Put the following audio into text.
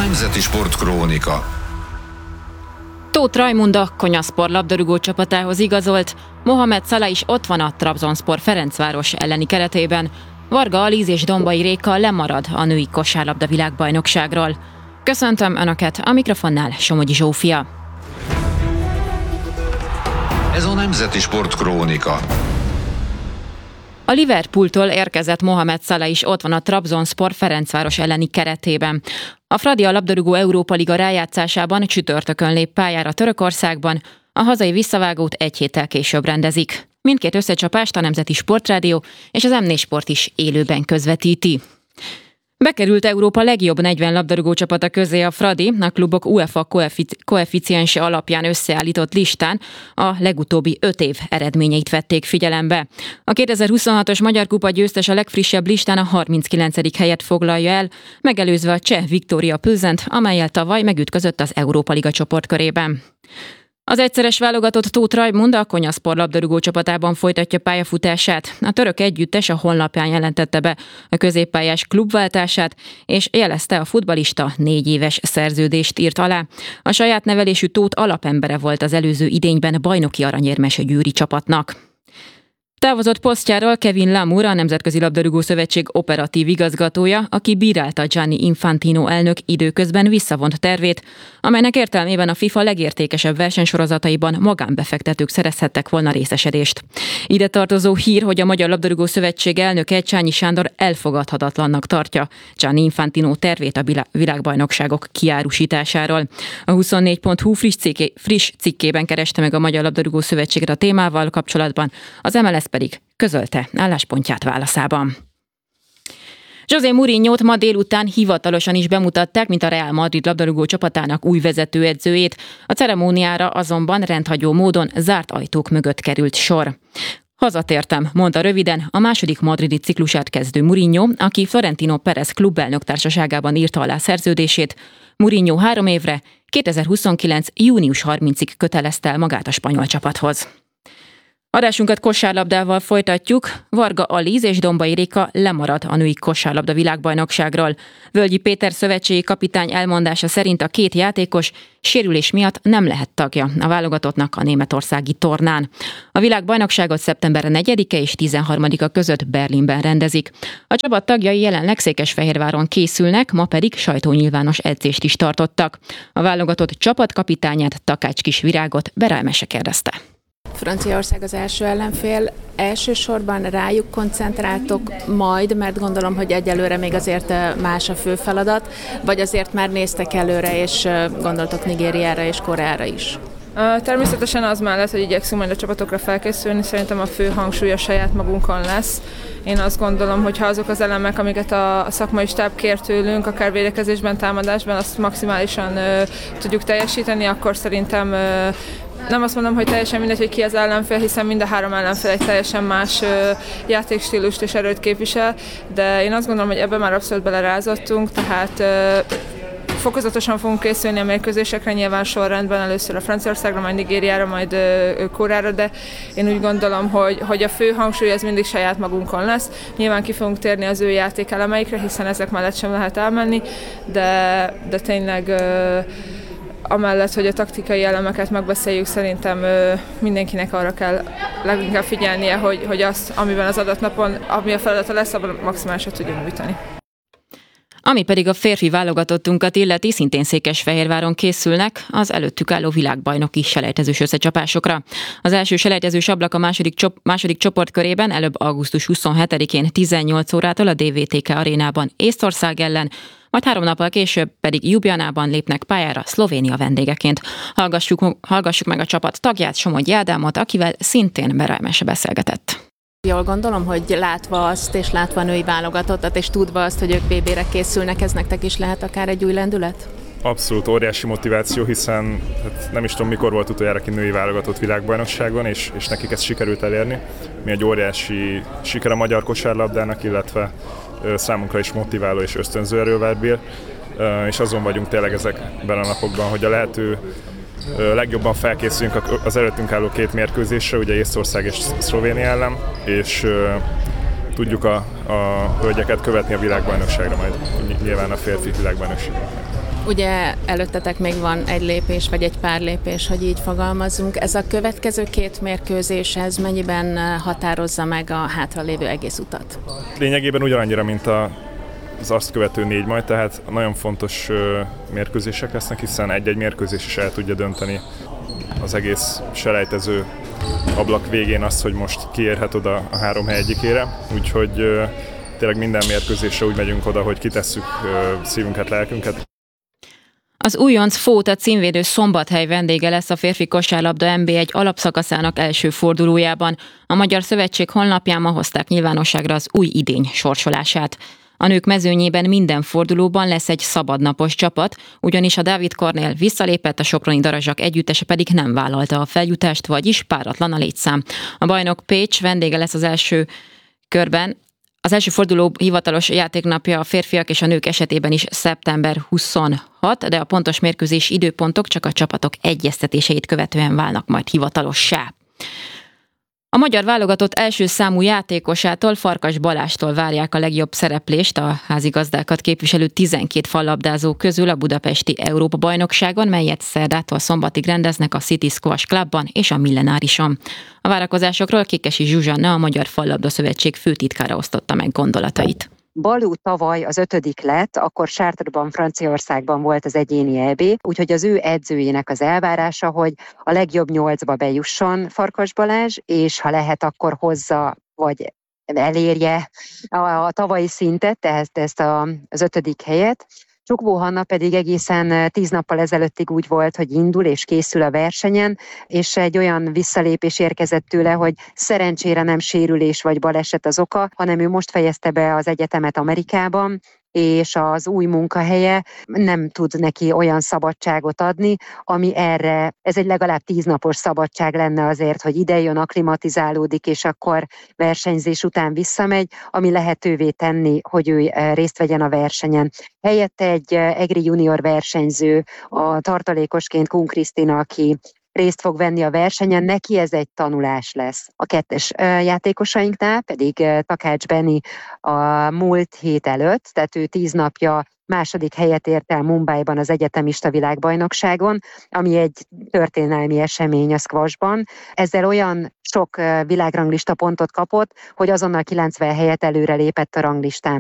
Nemzeti Sportkrónika. Tóth Rajmund a Konyaspor labdarúgó csapatához igazolt, Mohamed Salah is ott van a Trabzonspor Ferencváros elleni keretében. Varga Aliz és Dombai Réka lemarad a női kosárlabda világbajnokságról. Köszöntöm Önöket, a mikrofonnál Somogyi Zsófia. Ez a Nemzeti Sportkrónika. A Liverpooltól érkezett Mohamed Salah is ott van a Trabzonspor Ferencváros elleni keretében. A Fradi a labdarúgó Európa Liga rájátszásában csütörtökön lép pályára Törökországban, a hazai visszavágót egy héttel később rendezik. Mindkét összecsapást a Nemzeti Sportrádió és az M4 Sport is élőben közvetíti. Bekerült Európa legjobb 40 labdarúgó csapata közé a Fradi, a klubok UEFA koeficiense alapján összeállított listán a legutóbbi 5 év eredményeit vették figyelembe. A 2026-os Magyar Kupa győztes a legfrissebb listán a 39. helyet foglalja el, megelőzve a cseh Viktória Plzent, amellyel tavaly megütközött az Európa Liga csoportkörében. Az egyszeres válogatott Tóth Rajmund a Konyaspor labdarúgó csapatában folytatja pályafutását. A török együttes a honlapján jelentette be a középpályás klubváltását, és jelezte, a futballista 4 éves szerződést írt alá. A saját nevelésű Tóth alapembere volt az előző idényben bajnoki aranyérmes Győri csapatnak. Távozott posztjáról Kevin Lamour, a Nemzetközi Labdarúgó Szövetség operatív igazgatója, aki bírálta Gianni Infantino elnök időközben visszavont tervét, amelynek értelmében a FIFA legértékesebb versenysorozataiban magánbefektetők szerezhettek volna részesedést. Ide tartozó hír, hogy a Magyar Labdarúgó Szövetség elnöke Csányi Sándor elfogadhatatlannak tartja Gianni Infantino tervét a világbajnokságok kiárusításáról. A 24.hu friss cikkében kereste meg a Magyar Labdarúgó Szövetséget a témával kapcsolatban, az MLS pedig közölte álláspontját válaszában. José Mourinhót ma délután hivatalosan is bemutatták, mint a Real Madrid labdarúgó csapatának új vezetőedzőjét. A ceremóniára azonban rendhagyó módon zárt ajtók mögött került sor. Hazatértem, mondta röviden a második madridi ciklusát kezdő Mourinho, aki Florentino Pérez klubelnök társaságában írta alá szerződését. Mourinho 3 évre, 2029. június 30-ig kötelezte el magát a spanyol csapathoz. Adásunkat kosárlabdával folytatjuk. Varga Aliz és Dombai Réka lemarad a női kosárlabda világbajnokságról. Völgyi Péter szövetségi kapitány elmondása szerint a 2 játékos sérülés miatt nem lehet tagja a válogatottnak a németországi tornán. A világbajnokságot szeptember 4-e és 13-a között Berlinben rendezik. A csapat tagjai jelenleg Székesfehérváron készülnek, ma pedig sajtónyilvános edzést is tartottak. A válogatott csapatkapitányát, Takács Kis Virágot Bera Emese kérdezte. Franciaország az első ellenfél, elsősorban rájuk koncentráltok majd, mert gondolom, hogy egyelőre még azért más a fő feladat, vagy azért már néztek előre, és gondoltok Nigériára és Koreára is? Természetesen az mellett, hogy igyekszünk majd a csapatokra felkészülni, szerintem a fő hangsúly a saját magunkon lesz. Én azt gondolom, hogy ha azok az elemek, amiket a szakmai stáb kér tőlünk, akár védekezésben, támadásban, azt maximálisan tudjuk teljesíteni, akkor szerintem nem azt mondom, hogy teljesen mindegy, hogy ki az ellenfél, hiszen mind a 3 ellenfél egy teljesen más játékstílust és erőt képvisel, de én azt gondolom, hogy ebben már abszolút belerázottunk, tehát fokozatosan fogunk készülni a mérkőzésekre, nyilván sorrendben, először a Franciaországra, majd Nigériára, majd Koreára, de én úgy gondolom, hogy a fő hangsúly az mindig saját magunkon lesz. Nyilván ki fogunk térni az ő játékelemeikre, hiszen ezek mellett sem lehet elmenni, de tényleg amellett, hogy a taktikai elemeket megbeszéljük, szerintem mindenkinek arra kell leginkább figyelnie, hogy azt, amiben az adott napon, ami a feladata lesz, abban maximálisat tudjon nyújtani. Ami pedig a férfi válogatottunkat illeti, szintén Székesfehérváron készülnek az előttük álló világbajnoki selejtezős összecsapásokra. Az első selejtezős ablak a második csoportkörében előbb augusztus 27-én 18 órától a DVTK arénában Észtország ellen, majd 3 nappal később pedig Ljubljanában lépnek pályára Szlovénia vendégeként. Hallgassuk meg a csapat tagját, Somogyi Ádámot, akivel szintén Bera Emese beszélgetett. Jól gondolom, hogy látva azt, és látva a női válogatottat, és tudva azt, hogy ők BB-re készülnek, ez nektek is lehet akár egy új lendület? Abszolút óriási motiváció, hiszen nem is tudom, mikor volt utoljára ki női válogatott világbajnokságon, és nekik ezt sikerült elérni. Mi egy óriási siker a magyar kosárlabdának, illetve számunkra is motiváló és ösztönző erővel bír, és azon vagyunk tényleg ezekben a napokban, hogy a lehető legjobban felkészüljünk az előttünk álló 2 mérkőzésre, ugye Észtország és Szlovénia ellen, és tudjuk a hölgyeket követni a világbajnokságra majd, nyilván a férfi világbajnokságra. Ugye előttetek még van egy lépés, vagy egy pár lépés, hogy így fogalmazunk. Ez a következő 2 mérkőzés, ez mennyiben határozza meg a hátralévő egész utat? Lényegében ugyanannyira, mint az azt követő 4 majd, tehát nagyon fontos mérkőzések lesznek, hiszen egy-egy mérkőzés is el tudja dönteni az egész selejtező ablak végén azt, hogy most kiérhet oda a 3 hely egyikére. Úgyhogy tényleg minden mérkőzésre úgy megyünk oda, hogy kitesszük szívünket, lelkünket. Az újonc Fóta címvédő Szombathely vendége lesz a férfi kosárlabda NB1 alapszakaszának első fordulójában. A Magyar Szövetség honlapján ma hozták nyilvánosságra az új idény sorsolását. A nők mezőnyében minden fordulóban lesz egy szabadnapos csapat, ugyanis a Dávid Kornél visszalépett, a soproni darazsak együttese pedig nem vállalta a feljutást, vagyis páratlan a létszám. A bajnok Pécs vendége lesz az első körben. Az első forduló hivatalos játéknapja a férfiak és a nők esetében is szeptember 26, de a pontos mérkőzés időpontok csak a csapatok egyeztetéseit követően válnak majd hivatalossá. A magyar válogatott első számú játékosától, Farkas Balástól várják a legjobb szereplést a házigazdákat képviselő 12 fallabdázó közül a budapesti Európa-bajnokságon, melyet szerdától szombatig rendeznek a City Squash Clubban és a Millenárison. A várakozásokról Kikesi Zsuzsanna, a Magyar Fallabda Szövetség főtitkára osztotta meg gondolatait. Balú tavaly az 5. lett, akkor Chartres-ban, Franciaországban volt az egyéni EB, úgyhogy az ő edzőjének az elvárása, hogy a legjobb 8-ba bejusson Farkas Balázs, és ha lehet, akkor hozza, vagy elérje a tavalyi szintet, tehát ezt az 5. helyet. Csukvó Hanna pedig egészen 10 nappal ezelőttig úgy volt, hogy indul és készül a versenyen, és egy olyan visszalépés érkezett tőle, hogy szerencsére nem sérülés vagy baleset az oka, hanem ő most fejezte be az egyetemet Amerikában, és az új munkahelye nem tud neki olyan szabadságot adni, ami erre, ez egy legalább 10 napos szabadság lenne azért, hogy idejön, akklimatizálódik, és akkor versenyzés után visszamegy, ami lehetővé tenni, hogy ő részt vegyen a versenyen. Helyette egy egri junior versenyző, a tartalékosként Kun Krisztina, aki részt fog venni a versenyen, neki ez egy tanulás lesz. A 2-es játékosainknál pedig Takács Benni a múlt hét előtt, tehát ő 10 napja 2. helyet ért el Mumbaiban az egyetemista világbajnokságon, ami egy történelmi esemény a squashban. Ezzel olyan sok világranglista pontot kapott, hogy azonnal 90 helyet előre lépett a ranglistán.